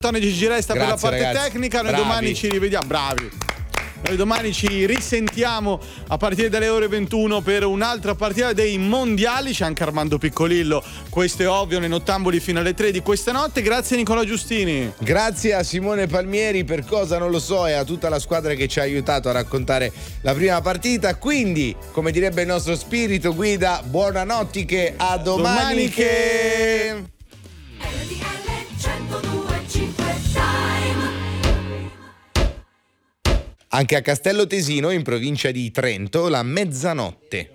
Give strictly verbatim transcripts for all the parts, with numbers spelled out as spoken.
Tony Gigi resta per la Grazie, parte ragazzi. tecnica. Noi Bravi. domani ci rivediamo. Bravi. Noi domani ci risentiamo a partire dalle ore ventuno per un'altra partita dei mondiali. C'è anche Armando Piccolillo, questo è ovvio, nei Nottamboli fino alle tre di questa notte. Grazie Nicola Giustini. Grazie a Simone Palmieri, per cosa non lo so, e a tutta la squadra che ci ha aiutato a raccontare la prima partita. Quindi, come direbbe il nostro spirito guida, buonanotte, a domani che... Anche a Castello Tesino, in provincia di Trento, la mezzanotte.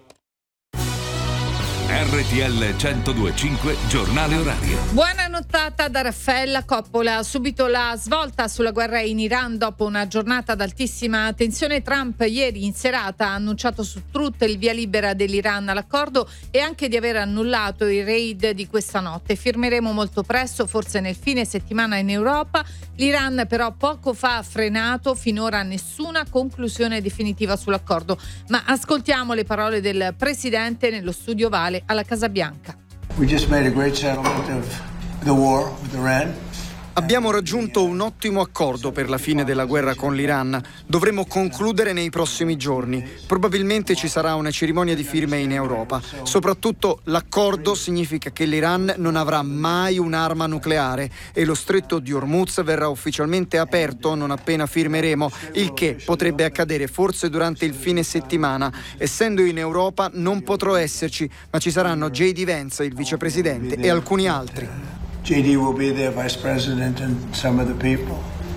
R T L centodue e cinque, giornale orario. Buona nottata da Raffaella Coppola. Subito la svolta sulla guerra in Iran dopo una giornata ad altissima tensione. Trump ieri in serata ha annunciato su Truth il via libera dell'Iran all'accordo e anche di aver annullato il raid di questa notte. Firmeremo molto presto, forse nel fine settimana in Europa. L'Iran però poco fa ha frenato, finora nessuna conclusione definitiva sull'accordo. Ma ascoltiamo le parole del presidente nello studio Vale alla Casa Bianca. We just made a great settlement of the war with Iran. Abbiamo raggiunto un ottimo accordo per la fine della guerra con l'Iran. Dovremo concludere nei prossimi giorni. Probabilmente ci sarà una cerimonia di firme in Europa. Soprattutto l'accordo significa che l'Iran non avrà mai un'arma nucleare e lo stretto di Hormuz verrà ufficialmente aperto non appena firmeremo, il che potrebbe accadere forse durante il fine settimana. Essendo in Europa non potrò esserci, ma ci saranno J D Vance, il vicepresidente, e alcuni altri. J D will be there, Vice President, and some of the people.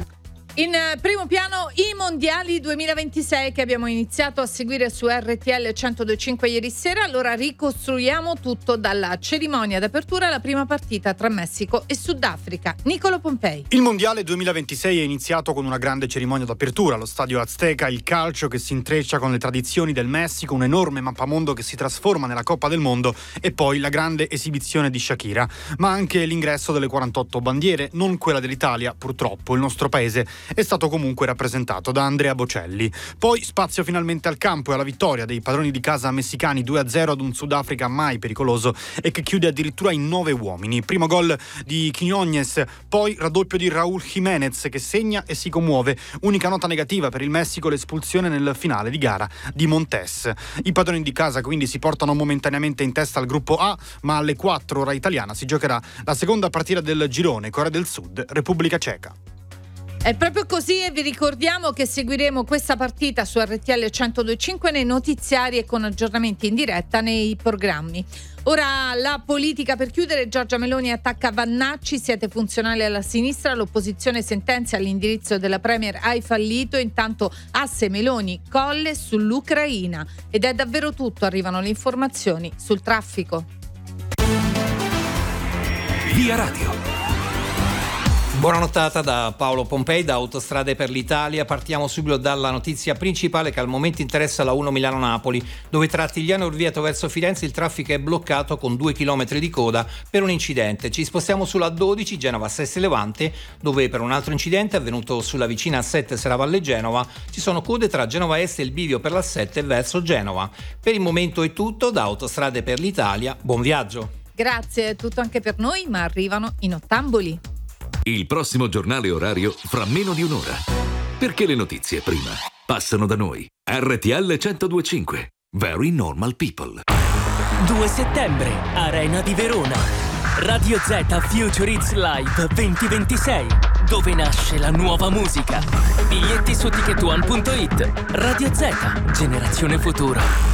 In primo piano i mondiali duemilaventisei che abbiamo iniziato a seguire su R T L centodue e cinque ieri sera. Allora ricostruiamo tutto dalla cerimonia d'apertura alla prima partita tra Messico e Sudafrica. Nicolo Pompei. Il mondiale duemilaventisei è iniziato con una grande cerimonia d'apertura allo stadio Azteca, il calcio che si intreccia con le tradizioni del Messico, un enorme mappamondo che si trasforma nella Coppa del Mondo e poi la grande esibizione di Shakira, ma anche l'ingresso delle quarantotto bandiere, non quella dell'Italia, purtroppo. Il nostro paese è stato comunque rappresentato da Andrea Bocelli. Poi spazio finalmente al campo e alla vittoria dei padroni di casa messicani due a zero ad un Sudafrica mai pericoloso e che chiude addirittura in nove uomini. Primo gol di Quiñones, poi raddoppio di Raúl Jiménez che segna e si commuove. Unica nota negativa per il Messico, l'espulsione nel finale di gara di Montes. I padroni di casa quindi si portano momentaneamente in testa al gruppo A, ma alle quattro ora italiana si giocherà la seconda partita del girone, Corea del Sud, Repubblica Ceca. È proprio così e vi ricordiamo che seguiremo questa partita su R T L centodue e cinque nei notiziari e con aggiornamenti in diretta nei programmi. Ora la politica per chiudere. Giorgia Meloni attacca Vannacci, siete funzionali alla sinistra, l'opposizione sentenzia all'indirizzo della Premier hai fallito, intanto asse Meloni Colle sull'Ucraina. Ed è davvero tutto, arrivano le informazioni sul traffico. Via Radio. Buona nottata da Paolo Pompei, da Autostrade per l'Italia. Partiamo subito dalla notizia principale che al momento interessa la uno Milano-Napoli, dove tra Artigliano e Orvieto verso Firenze il traffico è bloccato con due chilometri di coda per un incidente. Ci spostiamo sulla dodici Genova-Sesti Levante, dove per un altro incidente avvenuto sulla vicina A sette Serravalle Genova ci sono code tra Genova Est e il bivio per l'A sette verso Genova. Per il momento è tutto da Autostrade per l'Italia. Buon viaggio. Grazie, è tutto anche per noi, ma arrivano i Nottamboli. Il prossimo giornale orario fra meno di un'ora. Perché le notizie prima passano da noi. R T L centodue e cinque. Very Normal People. due settembre, Arena di Verona. Radio Z Future Hits Live duemilaventisei. Dove nasce la nuova musica. Biglietti su ticket one punto it. Radio Z, generazione futuro.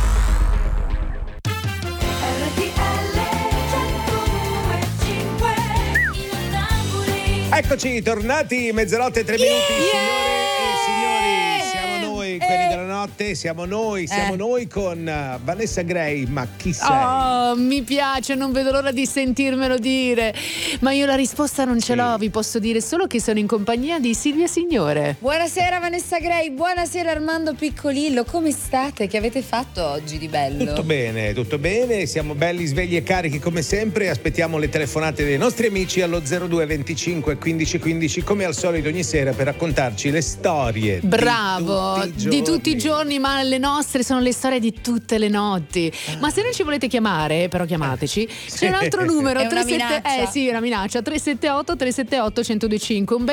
Eccoci, tornati, mezzanotte e tre minuti, signore e signori, siamo noi, quelli della notte, siamo noi, siamo Eh. noi con uh, Vanessa Gray, ma chi sei? Oh, mi piace, non vedo l'ora di sentirmelo dire. Ma io la risposta non ce Sì. l'ho, vi posso dire solo che sono in compagnia di Silvia Signore. Buonasera Vanessa Gray, buonasera Armando Piccolillo, come state? Che avete fatto oggi di bello? Tutto bene, tutto bene, siamo belli, svegli e carichi come sempre, aspettiamo le telefonate dei nostri amici allo zero due venticinque quindici quindici come al solito ogni sera per raccontarci le storie. Bravo, di tutti i giorni. di tutti i giorni, ma le nostre sono le storie di tutte le notti. Ma se non ci volete chiamare, però chiamateci, c'è un altro numero. È una tre sette minaccia. Eh sì, è una minaccia. tre sette otto tre sette otto uno zero due cinque. Un bel